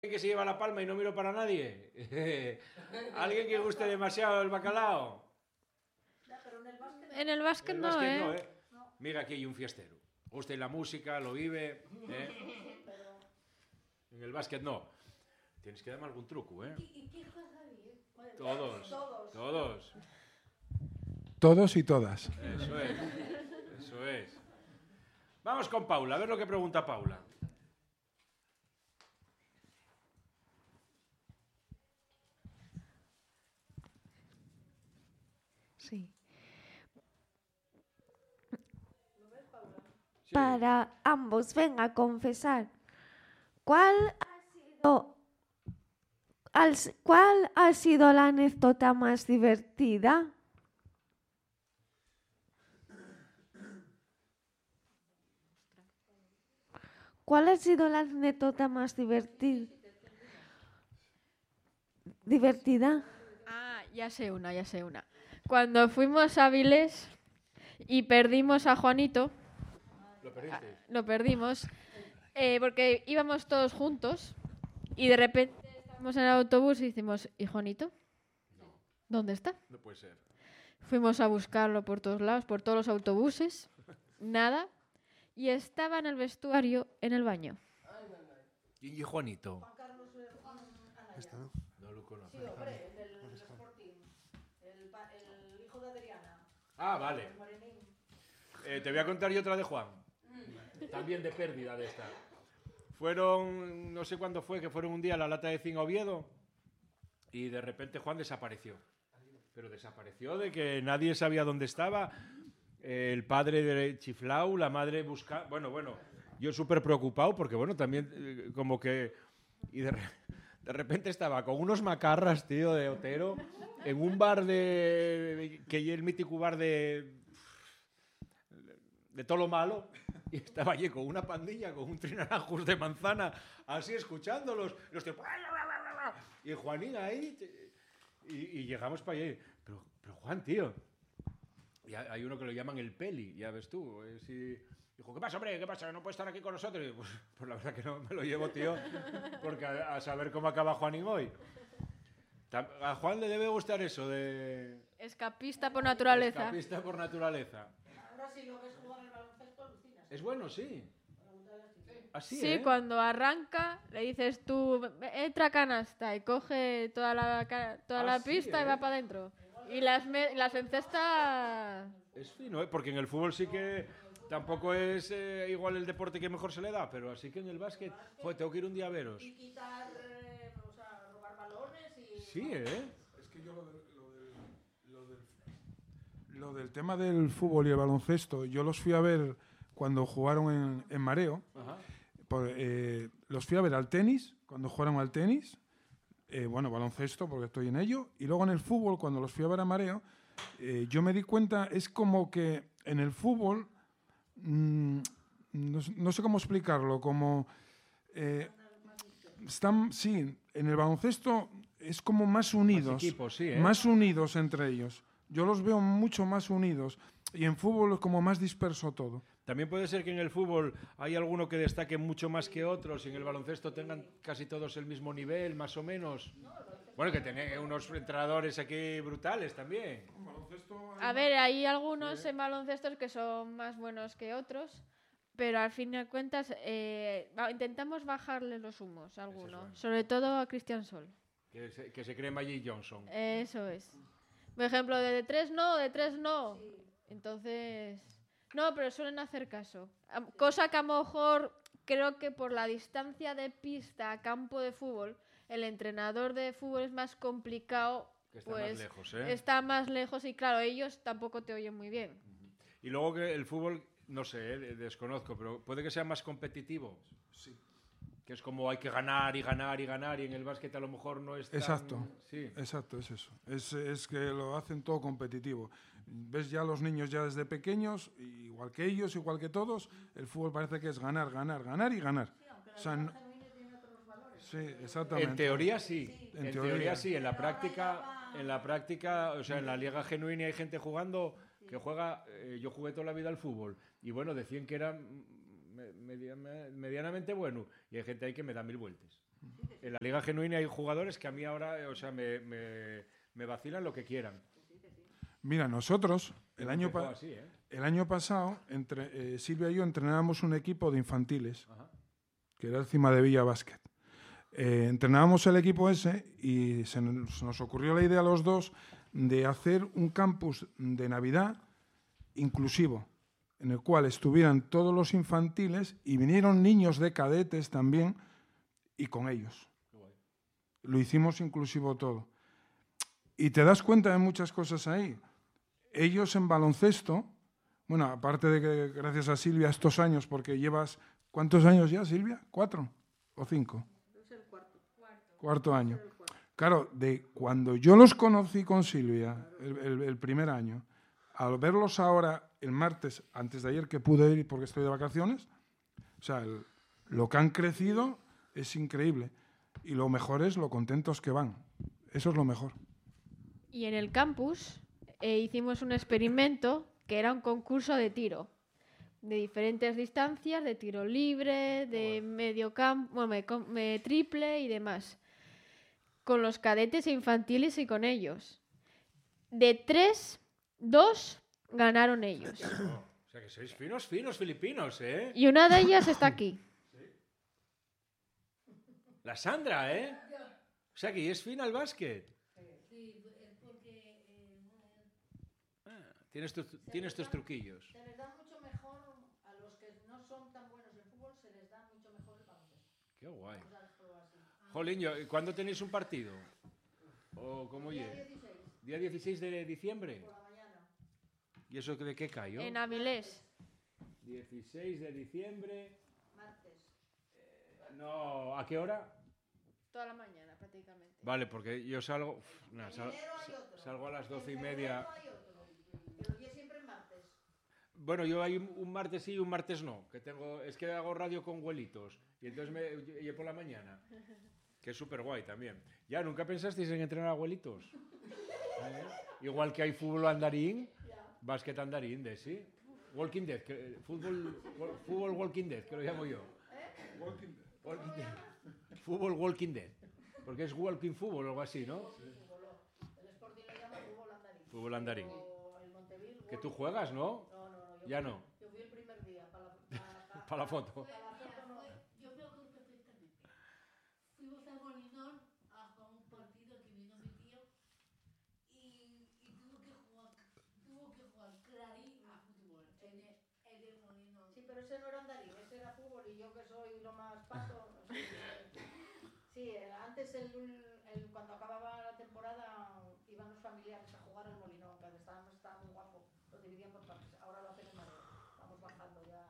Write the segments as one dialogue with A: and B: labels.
A: que se lleva la palma y no miro para nadie. ¿Alguien que guste demasiado el bacalao?
B: En el básquet
A: El
B: no,
A: básquet
B: ¿eh?
A: no, ¿eh? Mira, aquí hay un fiestero. Gusta la música, lo vive. En el básquet no. Tienes que darme algún truco, ¿eh?
C: ¿Y quién juega ahí?
A: Todos. Todos.
D: Todos y todas.
A: Eso es. Eso es. Vamos con Paula, a ver lo que pregunta Paula.
E: Sí.
A: Sí.
E: Para ambos, venga a confesar. ¿Cuál ha sido la anécdota más divertida? ¿Cuál ha sido la anécdota más divertida?
B: Ah, ya sé una. Cuando fuimos a Avilés y perdimos a Juanito,
A: ¿Lo perdiste?
B: lo perdimos, porque íbamos todos juntos y de repente estábamos en el autobús y decimos, ¿y Juanito? ¿Dónde está?
A: No puede ser.
B: Fuimos a buscarlo por todos lados, por todos los autobuses, nada, y estaba en el vestuario, en el baño.
A: ¿Y Juanito?
D: Está, ¿no?
A: No lo conozco.
C: Sí, hombre, el del Sporting. El hijo de Adriana.
A: Ah, vale.
C: El morenín.
A: Te voy a contar yo otra de Juan. También de pérdida de esta. Fueron, no sé cuándo fue, que fueron un día a la Lata de Zinc a Oviedo y de repente Juan desapareció. Pero desapareció de que nadie sabía dónde estaba. El padre de chiflau, la madre buscaba... Bueno, yo súper preocupado porque, bueno, también como que... Y de repente estaba con unos macarras, tío, de Otero, en un bar que es el mítico bar de todo lo malo, y estaba allí con una pandilla, con un trinaranjos de manzana, así escuchándolos, los tíos, y Juanín ahí, y llegamos para allí. Pero Juan, tío, y hay uno que lo llaman el Peli, ya ves tú, dijo, ¿qué pasa, hombre? ¿Qué pasa? ¿No puede estar aquí con nosotros? Y pues la verdad que no me lo llevo, tío, porque a saber cómo acaba Juanín hoy. A Juan le debe gustar eso de...
B: Escapista por naturaleza.
A: Escapista por naturaleza.
C: Ahora sí lo ves jugar al baloncesto, alucinas.
A: Es bueno, sí. Así,
B: Sí,
A: ¿eh?
B: cuando arranca, le dices tú, entra a canasta y coge toda la
A: sí,
B: pista y va para adentro. Y las encesta...
A: Es fino, ¿eh? Porque en el fútbol sí que tampoco es igual el deporte que mejor se le da, pero así que en el básquet, joder, tengo que ir un día a veros.
C: Y quitar, o sea, robar balones y...
A: Sí, ¿eh?
D: Es que yo lo del tema del fútbol y el baloncesto, yo los fui a ver cuando jugaron en Mareo.
A: Ajá.
D: Los fui a ver al tenis, cuando jugaron al tenis. Bueno, baloncesto, porque estoy en ello. Y luego en el fútbol, cuando los fui a ver a Mareo, yo me di cuenta, es como que en el fútbol, no sé cómo explicarlo, como... sí, en el baloncesto es como más unidos.
A: Más equipos, sí, ¿eh?
D: Más unidos entre ellos. Yo los veo mucho más unidos. Y en fútbol es como más disperso todo.
A: También puede ser que en el fútbol hay alguno que destaque mucho más que otros y en el baloncesto tengan casi todos el mismo nivel, más o menos. Bueno, que tenéis unos entrenadores aquí brutales también.
B: A ver, hay algunos en baloncestos que son más buenos que otros, pero al fin de cuentas intentamos bajarle los humos a algunos,
A: bueno.
B: sobre todo a Cristian Sol.
A: Que se cree Magic Johnson.
B: Eso es. Por ejemplo, de tres no. Entonces, no, pero suelen hacer caso. Cosa que a lo mejor creo que por la distancia de pista a campo de fútbol, el entrenador de fútbol es más complicado.
A: Que está
B: pues
A: más lejos, ¿eh?
B: está más lejos y claro, ellos tampoco te oyen muy bien.
A: Y luego que el fútbol, no sé, desconozco, pero puede que sea más competitivo.
D: Sí.
A: Que es como hay que ganar y ganar y ganar y en el básquet a lo mejor no es tan...
D: Exacto.
A: Sí.
D: Exacto, es eso. Es que lo hacen todo competitivo. Ves ya los niños ya desde pequeños, igual que ellos, igual que todos, el fútbol parece que es ganar, ganar, ganar y ganar. O sea, sí, exactamente.
A: En teoría sí.
D: En
A: En
D: teoría.
A: teoría sí. En la práctica, o sea, en la Liga Genuina hay gente jugando que juega... yo jugué toda la vida al fútbol y bueno, decían que era medianamente bueno y hay gente ahí que me da 1000 vueltas. En la Liga Genuina hay jugadores que a mí ahora, o sea, me vacilan lo que quieran.
D: Mira, nosotros, el año
A: Empezó así, ¿eh?
D: pasado, Silvia y yo entrenábamos un equipo de infantiles,
A: Ajá.
D: que era el Cima de Villa Basket. Entrenábamos el equipo ese y se nos ocurrió la idea a los dos de hacer un campus de Navidad inclusivo, en el cual estuvieran todos los infantiles y vinieron niños de cadetes también y con ellos. Lo hicimos inclusivo todo. Y te das cuenta de muchas cosas ahí. Ellos en baloncesto, bueno, aparte de que gracias a Silvia estos años, porque llevas, ¿cuántos años ya, Silvia? ¿4 o 5?
C: Es el cuarto.
D: Cuarto año. Claro, de cuando yo los conocí con Silvia, el primer año, al verlos ahora el martes, antes de ayer que pude ir porque estoy de vacaciones, o sea, lo que han crecido es increíble. Y lo mejor es lo contentos que van. Eso es lo mejor.
B: Y en el campus hicimos un experimento que era un concurso de tiro, de diferentes distancias, de tiro libre, de medio campo, triple y demás, con los cadetes infantiles y con ellos. De 3, 2 ganaron ellos.
A: O sea, que sois finos filipinos, ¿eh?
B: Y una de ellas está aquí.
A: La Sandra, ¿eh? O sea, que es fina al básquet. Tienes tus truquillos.
C: Se les da mucho mejor a los que no son tan buenos en fútbol, se les da mucho mejor el baloncesto.
A: Qué guay.
C: Vamos a probar así.
A: Jolín, ¿y cuándo tenéis un partido? ¿O cómo
C: Día
A: oye?
C: 16,
A: ¿Día 16 de diciembre?
C: por la mañana.
A: ¿Y eso de qué cayó?
B: En Avilés.
A: 16 de diciembre.
C: Martes.
A: No, ¿a qué hora?
B: Toda la mañana, prácticamente.
A: Vale, porque yo salgo... no,
C: En enero hay otro.
A: salgo a las 12:30.
C: En febrero hay otro. Pero yo siempre en martes.
A: Bueno, yo hay un martes sí y un martes no. Es que hago radio con abuelitos. Y entonces y por la mañana. Que es súper guay también. Ya, ¿nunca pensasteis en entrenar a abuelitos? Igual que hay fútbol andarín, básquet andarín, sí. Walking Dead, fútbol Walking Dead, que lo llamo yo. Walking Dead. Fútbol Walking Dead. Porque es walking fútbol o algo así, ¿no?
C: El Sporting lo llama fútbol andarín.
A: Fútbol andarín.
C: O el Monteville.
A: Que tú juegas, ¿no?
C: No.
A: Ya no.
C: Yo fui el primer día para
A: Para la foto.
F: Yo me acuerdo perfectamente. Fuimos al Molinón a jugar un partido que vino mi tío y tuvo que jugar Clarín a fútbol en el Molinón.
C: Sí, pero ese no era andarín, ese era fútbol y yo que soy lo más pato. Sí, antes cuando acababa la temporada iban los familiares a jugar al Molinón, que estaba muy guapo, lo dividían por partes. Ahora lo hacen en Madrid, vamos bajando ya.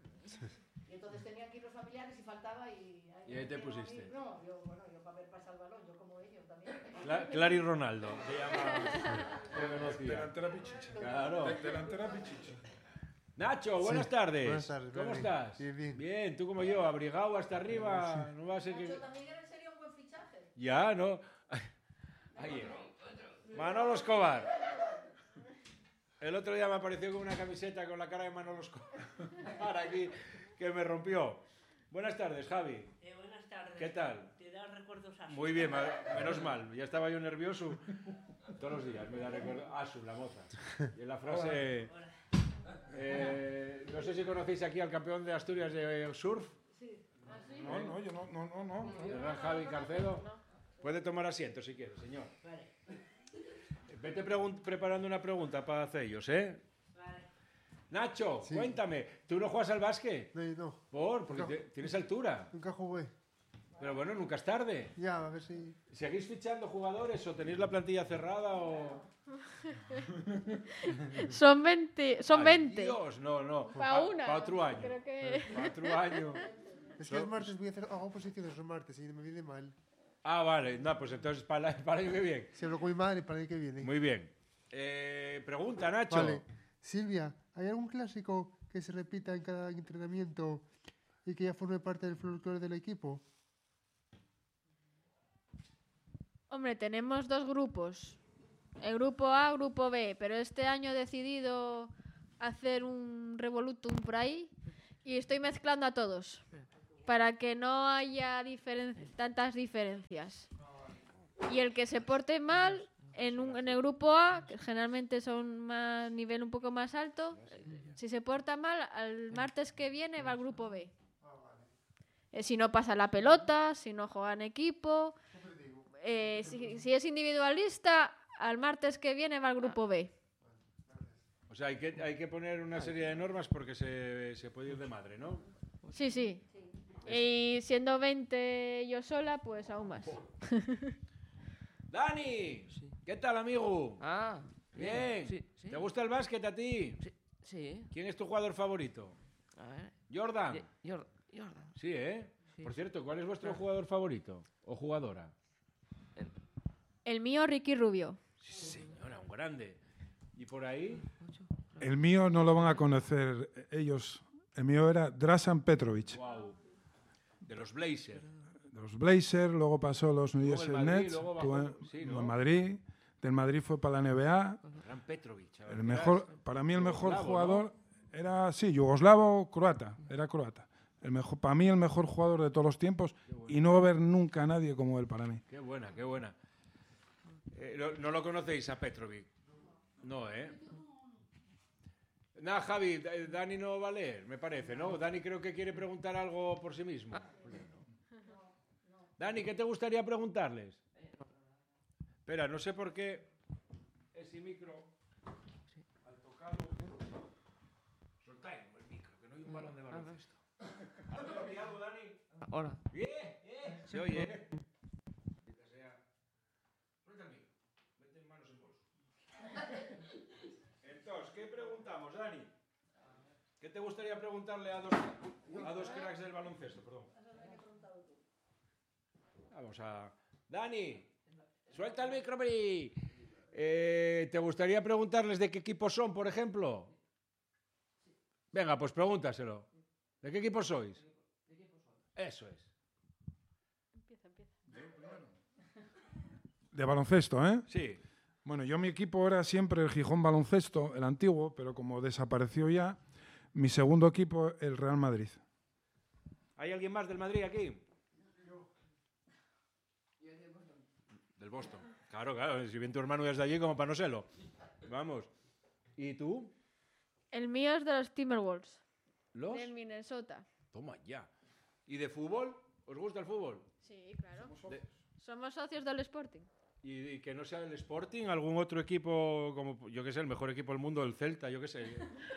C: Y entonces tenían que ir los familiares y faltaba y
A: ahí te pusiste.
C: No, yo para ver pasar el balón, yo como ellos también.
A: Clary Ronaldo. Se llama.
D: Delantera pichicha.
A: Claro.
D: Delantera pichicha.
A: Nacho, buenas tardes.
G: Buenas tardes,
A: ¿Cómo
G: bien,
A: estás?
G: bien.
A: Bien, tú como yo, abrigado hasta arriba. No va a ser que.
C: Nacho, también sería un buen fichaje.
A: Ya, ¿no? Ahí. Manolo Escobar. El otro día me apareció con una camiseta con la cara de Manolo Escobar. Para aquí, que me rompió. Buenas tardes, Javi.
H: Buenas tardes.
A: ¿Qué tal?
H: ¿Te da recuerdos a
A: Muy bien, menos mal. Ya estaba yo nervioso. Todos los días me da recuerdo. Asu, la moza. Y en la frase... no sé si conocéis aquí al campeón de Asturias de surf.
D: No, yo no.
A: El gran Javi Carcedo. Puede tomar asiento si quiere, señor.
H: Vale,
A: Vete preparando una pregunta para haceros, ¿eh?
H: vale.
A: Nacho,
G: Sí.
A: cuéntame, ¿tú no juegas al básquet?
G: No,
A: Porque
G: No.
A: tienes altura.
G: nunca jugué.
A: Pero bueno, nunca es tarde.
G: Ya, a ver si...
A: ¿Seguís fichando jugadores o tenéis la plantilla cerrada o...?
B: Son 20. Son
A: Ay,
B: 20.
A: Dios, no.
B: Pa' una.
A: Para otro año.
B: Creo que...
A: Para otro año.
G: Es que el martes hago posiciones los martes y me viene mal.
A: Ah, vale. No, pues entonces para el año que viene.
G: Si hablo con mi madre para el que viene.
A: Muy bien. Pregunta, Nacho.
G: Vale. Silvia, ¿hay algún clásico que se repita en cada entrenamiento y que ya forme parte del folclore del equipo?
B: Hombre, tenemos 2 grupos. El grupo A, grupo B. Pero este año he decidido hacer un revolutum por ahí y estoy mezclando a todos. para que no haya tantas diferencias. Y el que se porte mal en el grupo A, que generalmente son más nivel un poco más alto, si se porta mal, al martes que viene va al grupo B. Si no pasa la pelota, si no juega en equipo, si es individualista, al martes que viene va al grupo B.
A: O sea, hay que poner una serie de normas porque se puede ir de madre, ¿no?
B: Sí, sí. Y siendo 20 yo sola, pues aún más.
A: ¡Dani! ¿Qué tal, amigo?
I: Ah,
A: Bien.
I: Sí, sí.
A: ¿Te gusta el básquet a ti?
I: Sí.
A: ¿Quién es tu jugador favorito?
I: A ver.
A: ¿Jordan?
I: Jordan.
A: Sí, ¿eh?
I: Sí.
A: Por cierto, ¿cuál es vuestro jugador favorito? ¿O jugadora?
B: El mío, Ricky Rubio.
A: Sí, señora, un grande. ¿Y por ahí?
D: El mío no lo van a conocer ellos. El mío era Drasan Petrovic.
A: Wow. De los Blazers.
D: De los Blazers, luego pasó a los New
A: Luego el
D: Jersey
A: Madrid,
D: Nets,
A: luego bajó-
D: tuvo
A: sí,
D: en
A: ¿no?
D: Madrid. Del Madrid fue para la NBA.
A: Gran Petrovic. a ver,
D: El
A: ¿qué
D: mejor,
A: eras?
D: para mí el mejor
A: Yugoslavo,
D: jugador era, sí, yugoslavo, croata, era croata. Para mí el mejor jugador de todos los tiempos y no va a haber nunca a nadie como él para mí.
A: Qué buena, qué buena. ¿No lo conocéis a Petrovic? No, ¿eh? Nada, Javi, Dani no va a leer, me parece, ¿no? Dani creo que quiere preguntar algo por sí mismo. Dani, ¿qué te gustaría preguntarles? Espera, no sé por qué ese micro, al tocarlo... Soltáis el micro, que no hay un balón de baloncesto. ¿Has pillado, Dani?
I: Ahora.
A: Bien, se oye, ¿eh? Suelta el micro, mete manos en bolso. Entonces, ¿qué preguntamos, Dani? ¿Qué te gustaría preguntarle a dos cracks del baloncesto? Perdón. Vamos a... Dani, suelta el micro, Bri. ¿Te gustaría preguntarles de qué equipo son, por ejemplo? Venga, pues pregúntaselo. ¿De qué equipo sois? Eso es.
D: De baloncesto, ¿eh?
A: Sí.
D: Bueno, mi equipo era siempre el Gijón Baloncesto, el antiguo, pero como desapareció ya, mi segundo equipo, el Real Madrid.
A: ¿Hay alguien más del Madrid aquí? Del Boston. Claro, si bien tu hermano es de allí, como para no serlo. Vamos. ¿Y tú?
B: El mío es de los Timberwolves.
A: ¿Los?
B: De Minnesota.
A: Toma ya. ¿Y de fútbol? ¿Os gusta el fútbol?
B: Sí, claro. Somos socios del Sporting.
A: ¿Y que no sea el Sporting? ¿Algún otro equipo, como yo que sé, el mejor equipo del mundo, el Celta, yo que sé?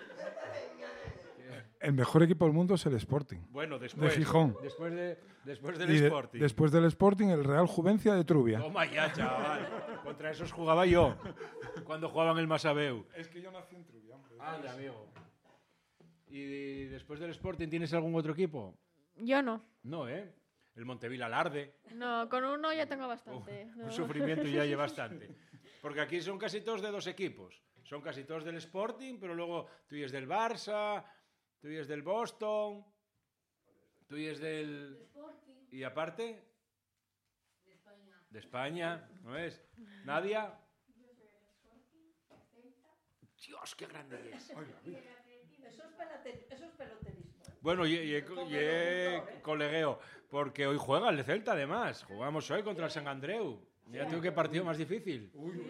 D: El mejor equipo del mundo es el Sporting.
A: Bueno, después.
D: De Gijón.
A: Después del
D: Y
A: Sporting.
D: después del Sporting, el Real Juvencia de Trubia.
A: Toma ya, chaval. Contra esos jugaba yo. Cuando jugaban el Masabeu.
D: Es que yo nací en Trubia, hombre.
A: Anda, amigo. ¿Y después del Sporting tienes algún otro equipo?
B: Yo no.
A: No, ¿eh? El Montevil Alarde.
B: No, con uno ya tengo bastante.
A: Un
B: No.
A: sufrimiento ya hay bastante. Porque aquí son casi todos de dos equipos. Son casi todos del Sporting, pero luego tú y es del Barça, tú y es del Boston, tú y es del...
F: Sporting
A: ¿Y aparte?
F: de España.
A: De España, ¿no ves? ¿Nadia? Dios, qué grande es.
C: Eso es peloterismo.
A: Bueno, y colegueo, porque hoy juega el Celta además. Jugamos hoy contra el San Andreu. Mira tú qué partido más difícil.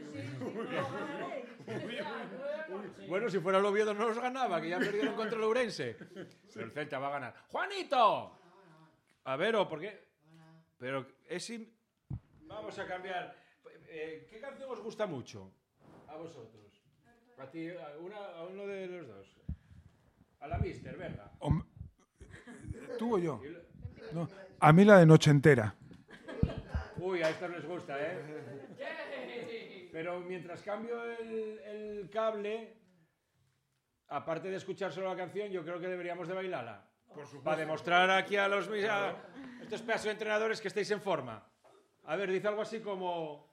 A: Bueno, si fuera el Oviedo no los ganaba, que ya perdieron contra el Ourense. Pero el Celta va a ganar. ¡Juanito! A ver, ¿o por qué? Pero vamos a cambiar. ¿Qué canción os gusta mucho? A vosotros. A ti, a uno de los dos. A la Mister, venga.
D: ¿Tú o yo? No. A mí la de Noche Entera.
A: Uy, a estos les gusta, ¿eh? Pero mientras cambio el cable, aparte de escuchar solo la canción, yo creo que deberíamos de bailarla. Por supuesto. Para demostrar aquí a estos pedazos de entrenadores que estáis en forma. A ver, dice algo así como...